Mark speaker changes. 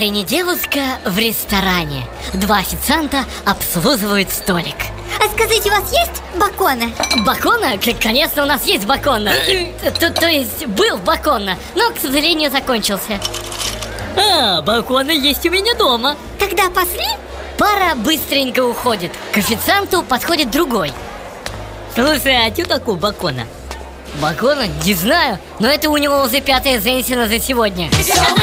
Speaker 1: Парень и девушка в ресторане. Два официанта обслуживают столик.
Speaker 2: А скажите, у вас есть бакона?
Speaker 1: Бакона? Конечно, у нас есть бакона. То есть был бакона, но, к сожалению, закончился. Бакона есть у меня дома.
Speaker 2: Тогда пошли?
Speaker 1: Пара быстренько уходит. К официанту подходит другой. Слушай, а что такое бакона? Бакона? Не знаю, но это у него уже 5-я женщина за сегодня.